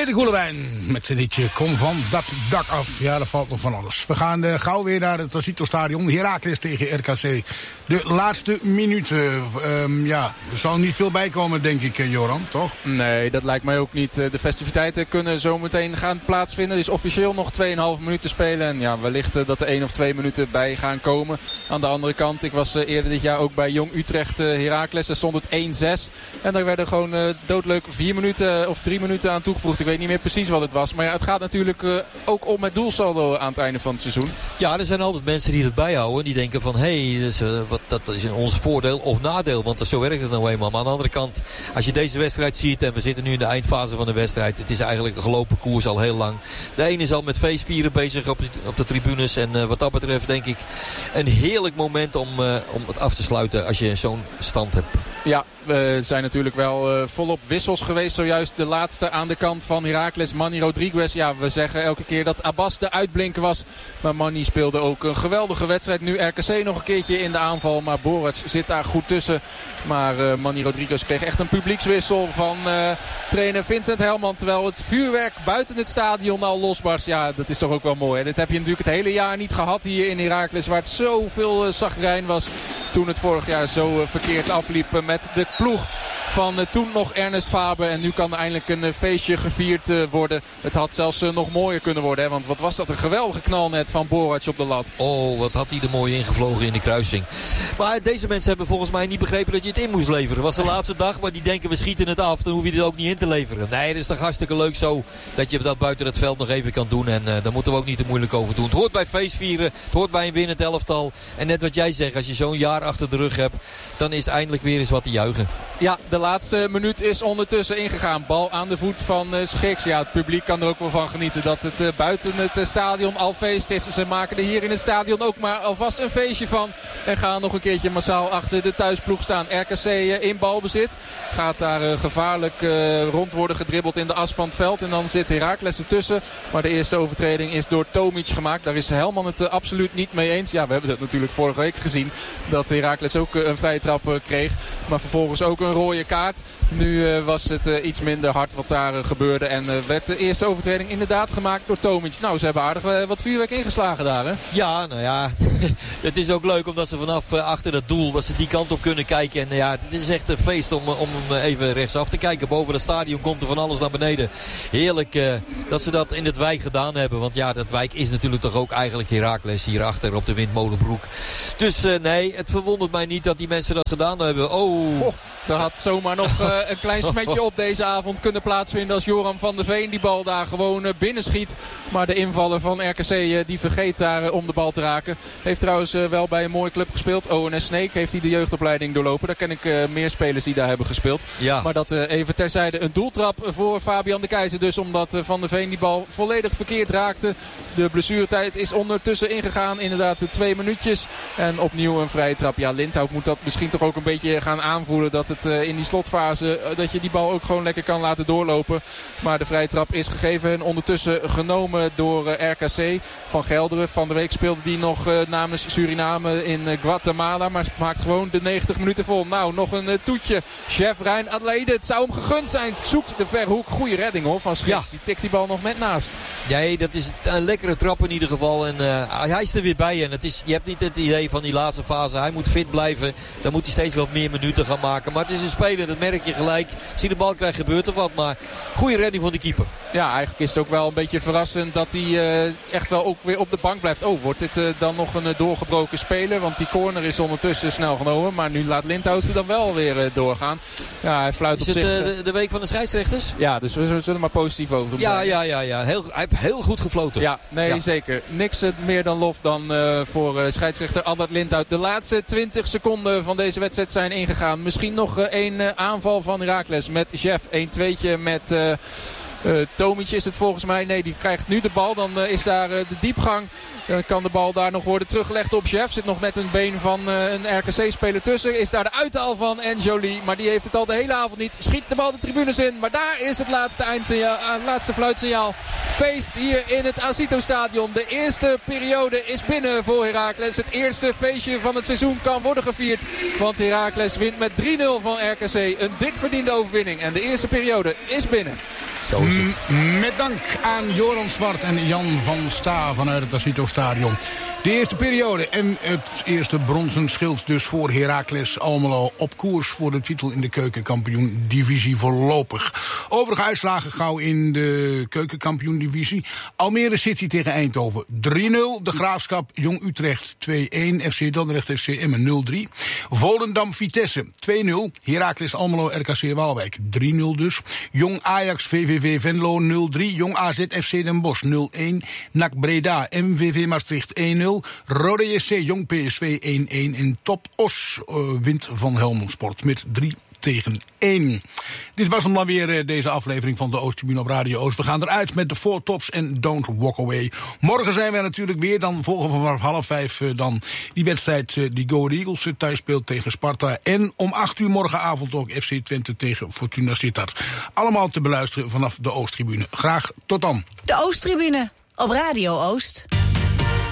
Peter Koelewijn met zijn liedje Kom van dat dak af. Ja, er valt nog van alles. We gaan gauw weer naar het Azito Stadion. Heracles tegen RKC. De laatste minuten. Ja, er zal niet veel bij komen, denk ik, Joran, toch? Nee, dat lijkt mij ook niet. De festiviteiten kunnen zo meteen gaan plaatsvinden. Er is officieel nog 2,5 minuten spelen. En ja, wellicht dat er 1 of 2 minuten bij gaan komen. Aan de andere kant, ik was eerder dit jaar ook bij Jong Utrecht Heracles. Daar stond het 1-6. En daar werden gewoon doodleuk 4 minuten of 3 minuten aan toegevoegd. Ik weet niet meer precies wat het was. Maar ja, het gaat natuurlijk ook om het doelsaldo aan het einde van het seizoen. Ja, er zijn altijd mensen die het bijhouden. Die denken van, dat is in ons voordeel of nadeel. Want zo werkt het nou eenmaal. Maar aan de andere kant, als je deze wedstrijd ziet. En we zitten nu in de eindfase van de wedstrijd. Het is eigenlijk een gelopen koers al heel lang. De ene is al met feestvieren bezig op de tribunes. En wat dat betreft denk ik een heerlijk moment om het af te sluiten. Als je zo'n stand hebt. Ja, we zijn natuurlijk wel volop wissels geweest. Zojuist de laatste aan de kant van Heracles, Manny Rodriguez. Ja, we zeggen elke keer dat Abbas de uitblinker was. Maar Manny speelde ook een geweldige wedstrijd. Nu RKC nog een keertje in de aanval. Maar Borac zit daar goed tussen. Maar Manny Rodriguez kreeg echt een publiekswissel van trainer Vincent Helman. Terwijl het vuurwerk buiten het stadion al losbarst. Ja, dat is toch ook wel mooi. En dit heb je natuurlijk het hele jaar niet gehad hier in Heracles. Waar het zoveel zagrijn was toen het vorig jaar zo verkeerd afliep met de ploeg van toen nog Ernest Faber. En nu kan er eindelijk een feestje gevierd worden. Het had zelfs nog mooier kunnen worden. Hè? Want wat was dat een geweldige knal net van Borac op de lat. Oh, wat had hij er mooi ingevlogen in de kruising. Maar deze mensen hebben volgens mij niet begrepen dat je het in moest leveren. Het was de laatste dag, maar die denken we schieten het af. Dan hoef je het ook niet in te leveren. Nee, het is toch hartstikke leuk zo dat je dat buiten het veld nog even kan doen. En daar moeten we ook niet te moeilijk over doen. Het hoort bij feestvieren. Het hoort bij een winnend elftal. En net wat jij zegt, als je zo'n jaar achter de rug hebt, dan is het eindelijk weer eens wat te juichen. Ja, de laatste minuut is ondertussen ingegaan. Bal aan de voet van Schiks. Ja, het publiek kan er ook wel van genieten dat het buiten het stadion al feest is. Ze maken er hier in het stadion ook maar alvast een feestje van. En gaan nog een keertje massaal achter de thuisploeg staan. RKC in balbezit. Gaat daar gevaarlijk rond worden gedribbeld in de as van het veld. En dan zit Heracles ertussen. Maar de eerste overtreding is door Tomic gemaakt. Daar is Helman het absoluut niet mee eens. Ja, we hebben dat natuurlijk vorige week gezien. Dat Heracles ook een vrije trap kreeg. Maar vervolgens ook een rode kaart. Nu was het iets minder hard wat daar gebeurde. En werd de eerste overtreding inderdaad gemaakt door Tomic. Nou, ze hebben aardig wat vuurwerk ingeslagen daar, hè? Ja, nou ja. Het is ook leuk omdat ze vanaf achter het doel, dat ze die kant op kunnen kijken. En ja, het is echt een feest om even rechtsaf te kijken. Boven het stadion komt er van alles naar beneden. Heerlijk dat ze dat in het Wijk gedaan hebben. Want ja, dat Wijk is natuurlijk toch ook eigenlijk Heracles hierachter op de Windmolenbroek. Dus nee, het verwondert mij niet dat die mensen dat gedaan hebben. Er had zomaar nog een klein smetje op deze avond kunnen plaatsvinden als Joram van der Veen die bal daar gewoon binnenschiet. Maar de invaller van RKC die vergeet daar om de bal te raken. Heeft trouwens wel bij een mooie club gespeeld. ONS Sneek heeft hij de jeugdopleiding doorlopen. Daar ken ik meer spelers die daar hebben gespeeld. Ja. Maar dat even terzijde. Een doeltrap voor Fabian de Keizer dus. Omdat Van der Veen die bal volledig verkeerd raakte. De blessuretijd is ondertussen ingegaan. Inderdaad 2 minuutjes. En opnieuw een vrije trap. Ja, Lindhout moet dat misschien toch ook een beetje gaan aanvoelen. Dat het in die slotfase, dat je die bal ook gewoon lekker kan laten doorlopen. Maar de vrije trap is gegeven en ondertussen genomen door RKC. Van Gelderen. Van de week speelde die nog namens Suriname in Guatemala. Maar maakt gewoon de 90 minuten vol. Nou, nog een toetje. Chef Rijn Adelaide. Het zou hem gegund zijn. Zoekt de verhoek. Goeie redding hoor van Schiks. Ja. Die tikt die bal nog net naast. Nee, dat is een lekkere trap in ieder geval. En hij is er weer bij. En je hebt niet het idee van die laatste fase. Hij moet fit blijven. Dan moet hij steeds wel meer minuten gaan maken. Maar het is een speler, dat merk je gelijk. Als hij de bal krijgt, gebeurt er wat. Maar goede redding van de keeper. Ja, eigenlijk is het ook wel een beetje verrassend dat hij echt wel ook weer op de bank blijft. Oh, wordt dit dan nog een doorgebroken speler? Want die corner is ondertussen snel genomen. Maar nu laat Lindhout dan wel weer doorgaan. Ja, hij fluit is op zich. Is het de week van de scheidsrechters? Ja, dus we zullen maar positief over doen. Ja. Hij heeft heel goed gefloten. Ja, nee, zeker. Niks meer dan lof dan voor scheidsrechter Albert Lindhout. De laatste 20 seconden van deze wedstrijd zijn ingegaan. Misschien nog één aanval van Heracles met Jeff. 1-2'tje met Tomic is het volgens mij. Nee, die krijgt nu de bal. Dan is daar de diepgang. Dan kan de bal daar nog worden teruggelegd op Jeff. Zit nog net een been van een RKC-speler tussen. Is daar de uithaal van Enjoli. Maar die heeft het al de hele avond niet. Schiet de bal de tribunes in. Maar daar is het laatste fluitsignaal. Feest hier in het Azito-stadion. De eerste periode is binnen voor Heracles. Het eerste feestje van het seizoen kan worden gevierd. Want Heracles wint met 3-0 van RKC. Een dik verdiende overwinning. En de eerste periode is binnen. Zo is het. Met dank aan Joran Zwart en Jan van Sta vanuit het Tacito Stadion. De eerste periode en het eerste bronzen schild dus voor Heracles Almelo op koers voor de titel in de keukenkampioen-divisie voorlopig. Overige uitslagen gauw in de keukenkampioen-divisie. Almere City tegen Eindhoven 3-0. De Graafschap Jong Utrecht 2-1. FC Dordrecht FC Emmen 0-3. Volendam Vitesse 2-0. Heracles Almelo RKC Waalwijk 3-0 dus. Jong Ajax VVV Venlo 0-3. Jong AZ FC Den Bosch 0-1. NAC Breda MVV Maastricht 1-0. Rode JC Jong PSV 1-1 en Top Os wint van Helmond Sport met 3-1. Dit was hem dan weer deze aflevering van de Oosttribune op Radio Oost. We gaan eruit met de 4 Tops en Don't Walk Away. Morgen zijn we natuurlijk weer, dan volgen we vanaf 5:30 dan die wedstrijd die Go Eagles thuis speelt tegen Sparta. En om 8:00 morgenavond ook FC Twente tegen Fortuna Sittard. Allemaal te beluisteren vanaf de Oosttribune. Graag tot dan. De Oosttribune op Radio Oost.